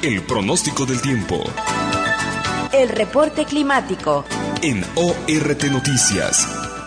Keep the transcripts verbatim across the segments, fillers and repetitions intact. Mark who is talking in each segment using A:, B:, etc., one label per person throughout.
A: El pronóstico del tiempo.
B: El reporte climático.
A: En O R T Noticias.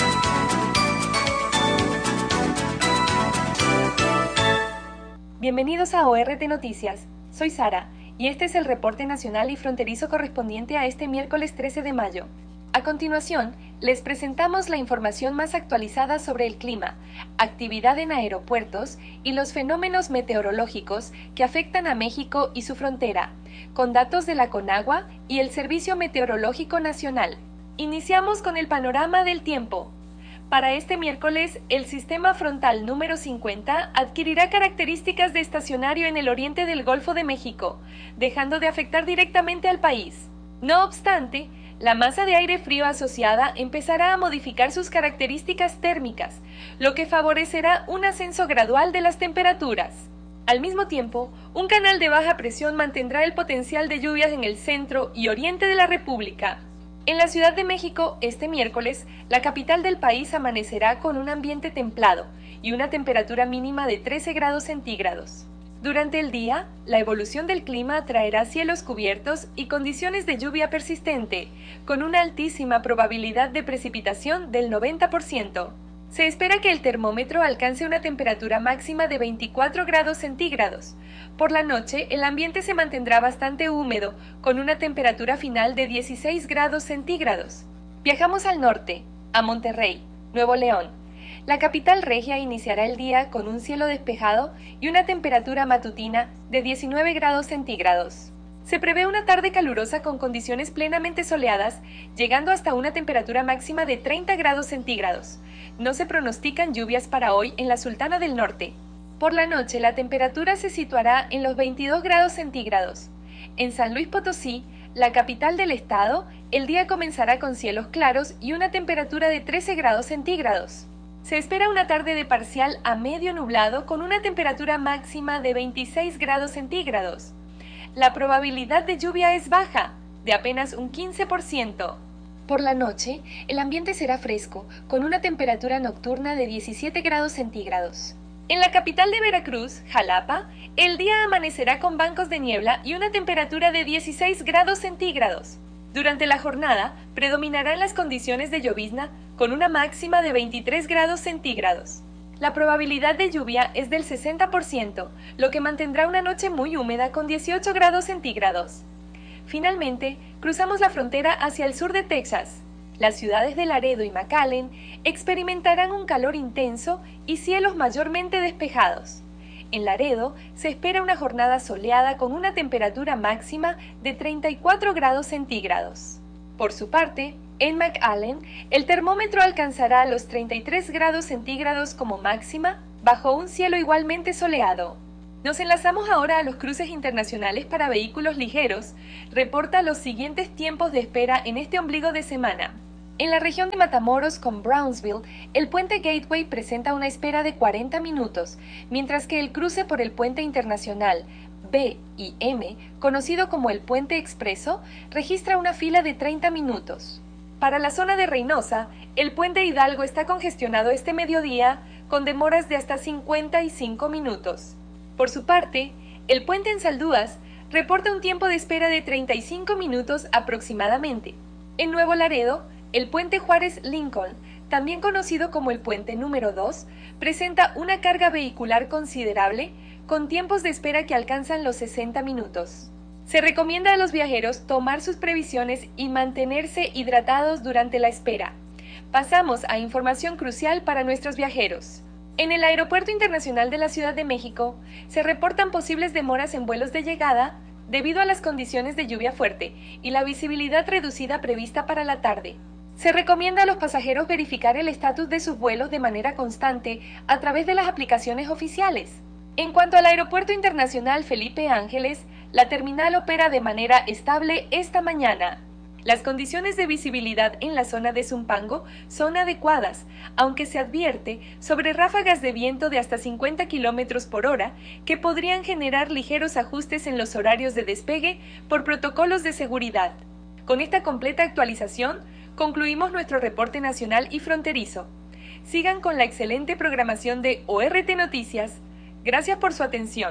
C: Bienvenidos a O R T Noticias. Soy Sara y este es el reporte nacional y fronterizo correspondiente a este miércoles trece de mayo. A continuación, les presentamos la información más actualizada sobre el clima, actividad en aeropuertos y los fenómenos meteorológicos que afectan a México y su frontera, con datos de la CONAGUA y el Servicio Meteorológico Nacional. Iniciamos con el panorama del tiempo. Para este miércoles, el sistema frontal número cincuenta adquirirá características de estacionario en el oriente del Golfo de México, dejando de afectar directamente al país. No obstante, la masa de aire frío asociada empezará a modificar sus características térmicas, lo que favorecerá un ascenso gradual de las temperaturas. Al mismo tiempo, un canal de baja presión mantendrá el potencial de lluvias en el centro y oriente de la República. En la Ciudad de México, este miércoles, la capital del país amanecerá con un ambiente templado y una temperatura mínima de trece grados centígrados. Durante el día, la evolución del clima traerá cielos cubiertos y condiciones de lluvia persistente, con una altísima probabilidad de precipitación del noventa por ciento. Se espera que el termómetro alcance una temperatura máxima de veinticuatro grados centígrados. Por la noche, el ambiente se mantendrá bastante húmedo, con una temperatura final de dieciséis grados centígrados. Viajamos al norte, a Monterrey, Nuevo León. La capital regia iniciará el día con un cielo despejado y una temperatura matutina de diecinueve grados centígrados. Se prevé una tarde calurosa con condiciones plenamente soleadas, llegando hasta una temperatura máxima de treinta grados centígrados. No se pronostican lluvias para hoy en la Sultana del Norte. Por la noche, la temperatura se situará en los veintidós grados centígrados. En San Luis Potosí, la capital del estado, el día comenzará con cielos claros y una temperatura de trece grados centígrados. Se espera una tarde de parcial a medio nublado con una temperatura máxima de veintiséis grados centígrados. La probabilidad de lluvia es baja, de apenas un quince por ciento. Por la noche, el ambiente será fresco, con una temperatura nocturna de diecisiete grados centígrados. En la capital de Veracruz, Jalapa, el día amanecerá con bancos de niebla y una temperatura de dieciséis grados centígrados. Durante la jornada, predominarán las condiciones de llovizna con una máxima de veintitrés grados centígrados. La probabilidad de lluvia es del sesenta por ciento, lo que mantendrá una noche muy húmeda con dieciocho grados centígrados. Finalmente, cruzamos la frontera hacia el sur de Texas. Las ciudades de Laredo y McAllen experimentarán un calor intenso y cielos mayormente despejados. En Laredo se espera una jornada soleada con una temperatura máxima de treinta y cuatro grados centígrados. Por su parte, en McAllen, el termómetro alcanzará los treinta y tres grados centígrados como máxima, bajo un cielo igualmente soleado. Nos enlazamos ahora a los cruces internacionales para vehículos ligeros. Reporta los siguientes tiempos de espera en este ombligo de semana. En la región de Matamoros con Brownsville, el puente Gateway presenta una espera de cuarenta minutos, mientras que el cruce por el puente internacional B y M, conocido como el Puente Expreso, registra una fila de treinta minutos. Para la zona de Reynosa, el puente Hidalgo está congestionado este mediodía con demoras de hasta cincuenta y cinco minutos. Por su parte, el puente en Saldúas reporta un tiempo de espera de treinta y cinco minutos aproximadamente. En Nuevo Laredo, el puente Juárez Lincoln, también conocido como el puente número dos, presenta una carga vehicular considerable con tiempos de espera que alcanzan los sesenta minutos. Se recomienda a los viajeros tomar sus previsiones y mantenerse hidratados durante la espera. Pasamos a información crucial para nuestros viajeros. En el Aeropuerto Internacional de la Ciudad de México se reportan posibles demoras en vuelos de llegada debido a las condiciones de lluvia fuerte y la visibilidad reducida prevista para la tarde. Se recomienda a los pasajeros verificar el estatus de sus vuelos de manera constante a través de las aplicaciones oficiales. En cuanto al Aeropuerto Internacional Felipe Ángeles, la terminal opera de manera estable esta mañana. Las condiciones de visibilidad en la zona de Zumpango son adecuadas, aunque se advierte sobre ráfagas de viento de hasta cincuenta kilómetros por hora que podrían generar ligeros ajustes en los horarios de despegue por protocolos de seguridad. Con esta completa actualización, concluimos nuestro reporte nacional y fronterizo. Sigan con la excelente programación de O R T Noticias. Gracias por su atención.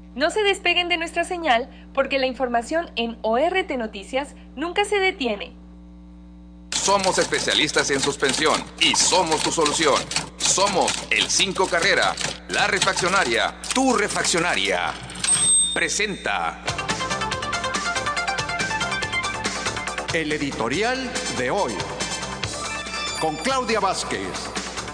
C: No se despeguen de nuestra señal porque la información en O R T Noticias nunca se detiene.
A: Somos especialistas en suspensión y somos tu solución. Somos el cinco Carrera, la refaccionaria, tu refaccionaria. Presenta
D: el editorial de hoy con Claudia Vázquez.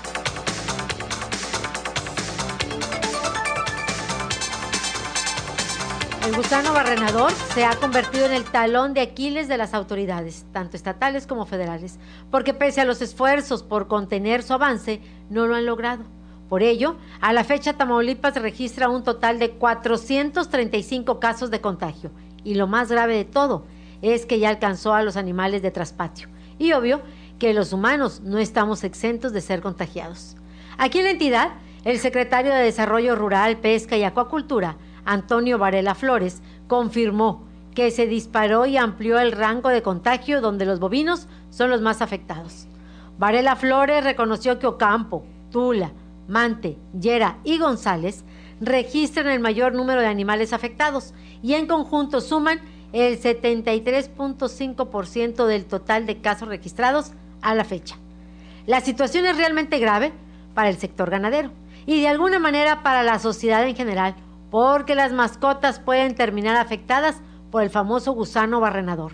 E: El gusano barrenador se ha convertido en el talón de Aquiles de las autoridades, tanto estatales como federales, porque pese a los esfuerzos por contener su avance, no lo han logrado. Por ello, a la fecha Tamaulipas registra un total de cuatrocientos treinta y cinco casos de contagio, y lo más grave de todo es que ya alcanzó a los animales de traspatio, y obvio que los humanos no estamos exentos de ser contagiados. Aquí en la entidad, el secretario de Desarrollo Rural, Pesca y Acuacultura, Antonio Varela Flores, confirmó que se disparó y amplió el rango de contagio donde los bovinos son los más afectados. Varela Flores reconoció que Ocampo, Tula, Mante, Llera y González registran el mayor número de animales afectados y en conjunto suman el setenta y tres punto cinco por ciento del total de casos registrados a la fecha. La situación es realmente grave para el sector ganadero y de alguna manera para la sociedad en general, porque las mascotas pueden terminar afectadas por el famoso gusano barrenador.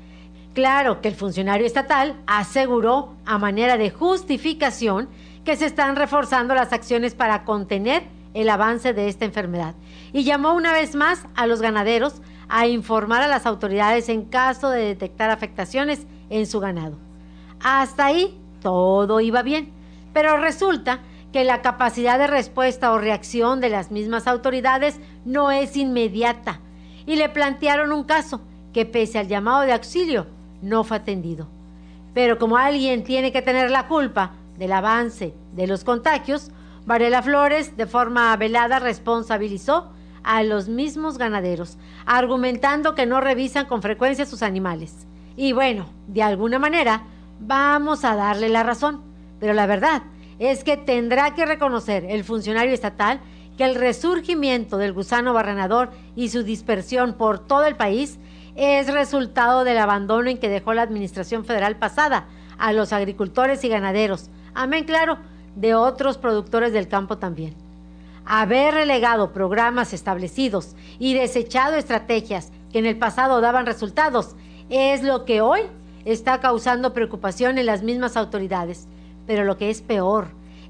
E: Claro que el funcionario estatal aseguró, a manera de justificación, que se están reforzando las acciones para contener el avance de esta enfermedad y llamó una vez más a los ganaderos a informar a las autoridades en caso de detectar afectaciones en su ganado. Hasta ahí todo iba bien, pero resulta que la capacidad de respuesta o reacción de las mismas autoridades no es inmediata y le plantearon un caso que pese al llamado de auxilio no fue atendido. Pero como alguien tiene que tener la culpa del avance de los contagios, Varela Flores de forma velada responsabilizó a los mismos ganaderos, argumentando que no revisan con frecuencia sus animales. Y bueno, de alguna manera vamos a darle la razón, pero la verdad es que tendrá que reconocer el funcionario estatal que el resurgimiento del gusano barrenador y su dispersión por todo el país es resultado del abandono en que dejó la administración federal pasada a los agricultores y ganaderos, amén claro, de otros productores del campo también. Haber relegado programas establecidos y desechado estrategias que en el pasado daban resultados es lo que hoy está causando preocupación en las mismas autoridades. Pero lo que es peor,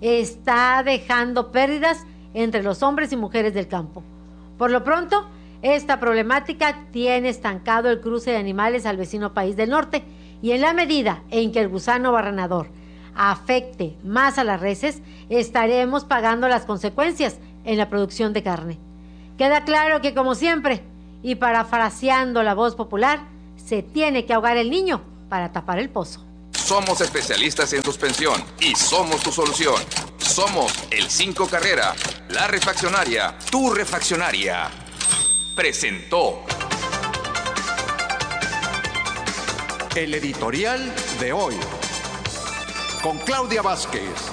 E: está dejando pérdidas entre los hombres y mujeres del campo. Por lo pronto, esta problemática tiene estancado el cruce de animales al vecino país del norte y en la medida en que el gusano barrenador afecte más a las reses, estaremos pagando las consecuencias en la producción de carne. Queda claro que, como siempre, y parafraseando la voz popular, se tiene que ahogar el niño para tapar el pozo.
A: Somos especialistas en suspensión y somos tu solución. Somos el cinco Carrera, la refaccionaria, tu refaccionaria. Presentó
D: El editorial de hoy con Claudia Vázquez.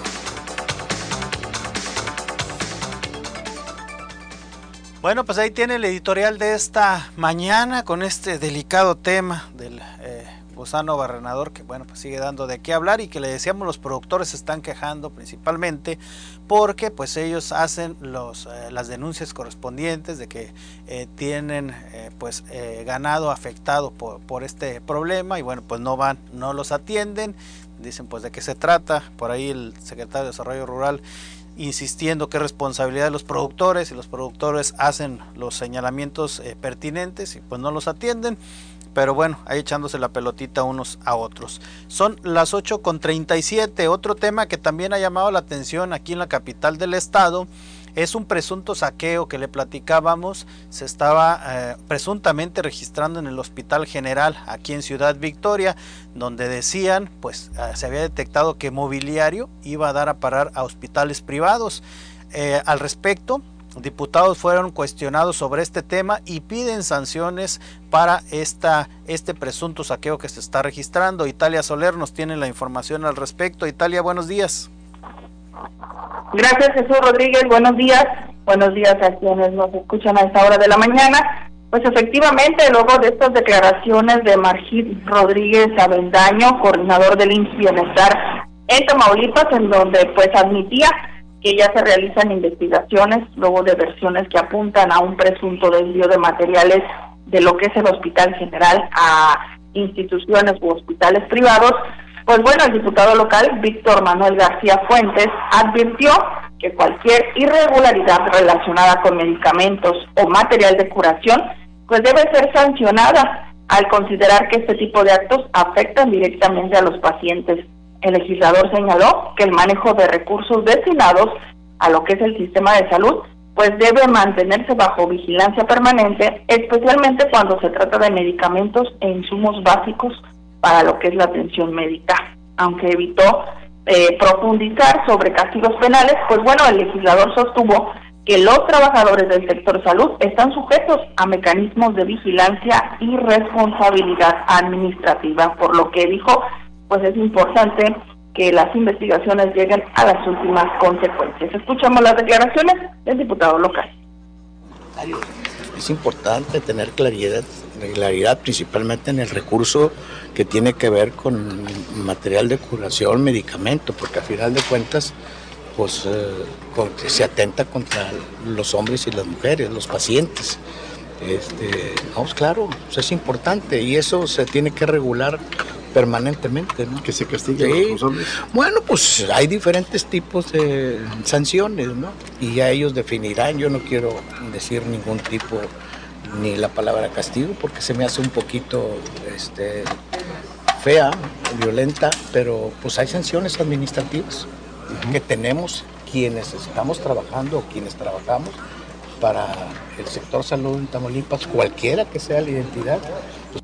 F: Bueno, pues ahí tiene el editorial de esta mañana con este delicado tema del eh, gusano barrenador que bueno pues sigue dando de qué hablar y que le decíamos los productores se están quejando principalmente porque pues ellos hacen los, eh, las denuncias correspondientes de que eh, tienen eh, pues eh, ganado afectado por, por este problema y bueno pues no van, no los atienden, dicen pues de qué se trata, por ahí el secretario de Desarrollo Rural insistiendo que es responsabilidad de los productores y los productores hacen los señalamientos eh, pertinentes y pues no los atienden. Pero bueno, ahí echándose la pelotita unos a otros. Son las ocho con treinta y siete. Otro tema que también ha llamado la atención aquí en la capital del estado es un presunto saqueo que le platicábamos. Se estaba eh, presuntamente registrando en el Hospital General aquí en Ciudad Victoria, donde decían, pues eh, se había detectado que mobiliario iba a dar a parar a hospitales privados. Eh, al respecto, diputados fueron cuestionados sobre este tema y piden sanciones para esta, este presunto saqueo que se está registrando. Italia Soler nos tiene la información al respecto. Italia, buenos días.
G: Gracias, Jesús Rodríguez, buenos días. Buenos días a quienes nos escuchan a esta hora de la mañana. Pues efectivamente, luego de estas declaraciones de Margit Rodríguez Avendaño, coordinador del I M S S Bienestar en Tamaulipas, en donde pues admitía que ya se realizan investigaciones luego de versiones que apuntan a un presunto desvío de materiales de lo que es el Hospital General a instituciones u hospitales privados, pues bueno, el diputado local Víctor Manuel García Fuentes advirtió que cualquier irregularidad relacionada con medicamentos o material de curación pues debe ser sancionada al considerar que este tipo de actos afectan directamente a los pacientes. El legislador señaló que el manejo de recursos destinados a lo que es el sistema de salud pues debe mantenerse bajo vigilancia permanente, especialmente cuando se trata de medicamentos e insumos básicos para lo que es la atención médica. Aunque evitó eh, profundizar sobre castigos penales, pues bueno, el legislador sostuvo que los trabajadores del sector salud están sujetos a mecanismos de vigilancia y responsabilidad administrativa, por lo que dijo, pues es importante que las investigaciones lleguen a las últimas consecuencias. Escuchamos las declaraciones del diputado local.
H: Es importante tener claridad, claridad principalmente en el recurso que tiene que ver con material de curación, medicamento, porque a final de cuentas pues eh, con, se atenta contra los hombres y las mujeres, los pacientes. Este, no, pues claro, pues es importante y eso se tiene que regular permanentemente, ¿no? Que se castigue sí. a los hombres. Bueno, pues hay diferentes tipos de sanciones, ¿no? Y ya ellos definirán. Yo no quiero decir ningún tipo ni la palabra castigo porque se me hace un poquito este, fea, violenta, pero pues hay sanciones administrativas uh-huh. que tenemos quienes estamos trabajando, quienes trabajamos para el sector salud en Tamaulipas, cualquiera que sea la identidad. Pues...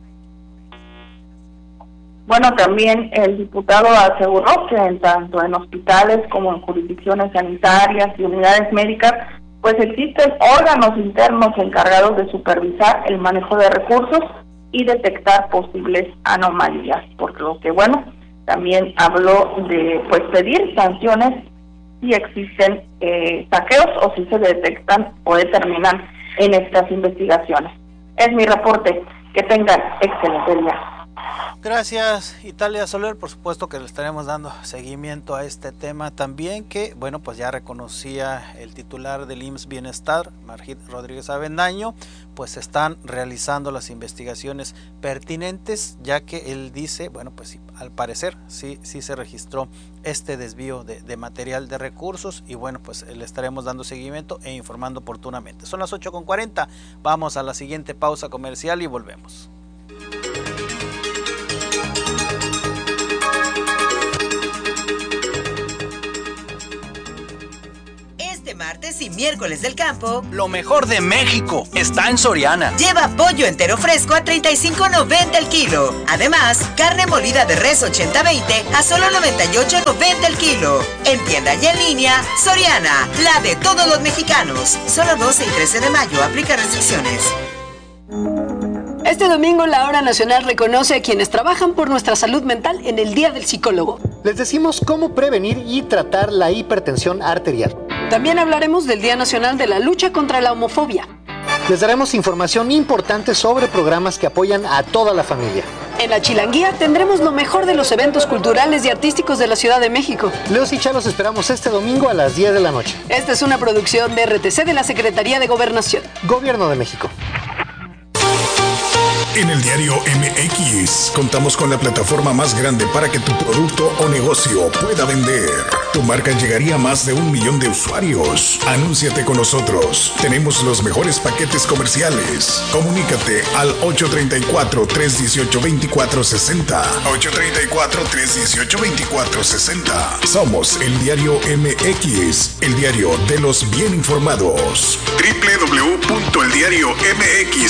G: Bueno, también el diputado aseguró que en tanto en hospitales como en jurisdicciones sanitarias y unidades médicas, pues existen órganos internos encargados de supervisar el manejo de recursos y detectar posibles anomalías, por lo que bueno, también habló de pues pedir sanciones si existen eh, saqueos o si se detectan o determinan en estas investigaciones. Es mi reporte. Que tengan excelente día.
F: Gracias, Italia Soler. Por supuesto que le estaremos dando seguimiento a este tema también, que bueno, pues ya reconocía el titular del I M S S Bienestar, Margit Rodríguez Avendaño, pues están realizando las investigaciones pertinentes, ya que él dice, bueno, pues sí, al parecer sí, sí se registró este desvío de, de material de recursos y bueno, pues le estaremos dando seguimiento e informando oportunamente. Son las ocho con cuarenta, vamos a la siguiente pausa comercial y volvemos.
B: Martes y miércoles del campo,
I: lo mejor de México está en Soriana.
B: Lleva pollo entero fresco a treinta y cinco noventa el kilo. Además, carne molida de res ochenta veinte a solo noventa y ocho noventa el kilo. En tienda y en línea, Soriana, la de todos los mexicanos. Solo doce y trece de mayo, aplica restricciones.
J: Este domingo la Hora Nacional reconoce a quienes trabajan por nuestra salud mental en el Día del Psicólogo.
K: Les decimos cómo prevenir y tratar la hipertensión arterial.
J: También hablaremos del Día Nacional de la Lucha contra la Homofobia.
K: Les daremos información importante sobre programas que apoyan a toda la familia.
J: En la Chilanguía tendremos lo mejor de los eventos culturales y artísticos de la Ciudad de México.
K: Leos y Cha los esperamos este domingo a las diez de la noche.
J: Esta es una producción de R T C de la Secretaría de Gobernación.
K: Gobierno de México.
L: En el diario M X contamos con la plataforma más grande para que tu producto o negocio pueda vender. Tu marca llegaría a más de un millón de usuarios. Anúnciate con nosotros. Tenemos los mejores paquetes comerciales. Comunícate al ocho tres cuatro, tres uno ocho, dos cuatro seis cero. ocho tres cuatro, tres uno ocho, dos cuatro seis cero. Somos el diario M X, el diario de los bien informados. doble u doble u doble u punto el diario m x